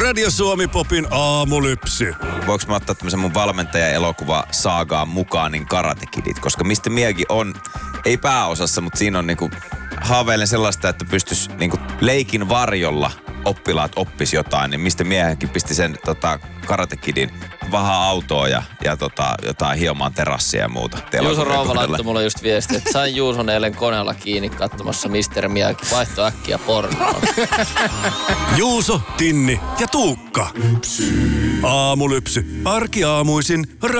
Radio Suomi Popin aamulypsy. Voinko mä ottaa tämmöisen mun valmentajan elokuva saagaan mukaan, niin Karate Kidit, koska mistä miekin on, ei pääosassa, mutta siinä on niinku, haaveilen sellaista, että pystyisi niinku leikin varjolla oppilaat oppis jotain, niin mistä miehenkin pisti sen Karate Kidin vahaa autoa ja jotain hiomaan terassia ja muuta. Juuso Rouva laittoi mulle just viesti, että sain Juuson eilen koneella kiinni katsomassa Mr. Miyagi. Vaihto äkkiä pornoon. Juuso, Tinni ja Tuukka. Aamulypsy. Arkiaamuisin